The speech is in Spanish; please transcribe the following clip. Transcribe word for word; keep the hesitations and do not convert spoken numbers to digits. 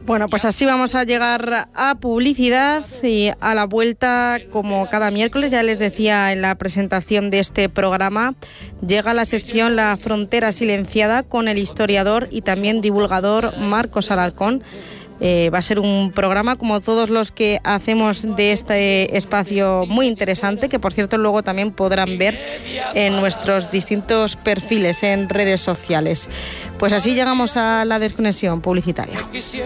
Bueno, pues así vamos a llegar a publicidad y a la vuelta, como cada miércoles, ya les decía en la presentación de este programa, llega la sección La Frontera Silenciada con el historiador y también divulgador Marcos Alarcón. Eh, va a ser un programa, como todos los que hacemos de este espacio, muy interesante, que por cierto luego también podrán ver en nuestros distintos perfiles en redes sociales. Pues así llegamos a la desconexión publicitaria.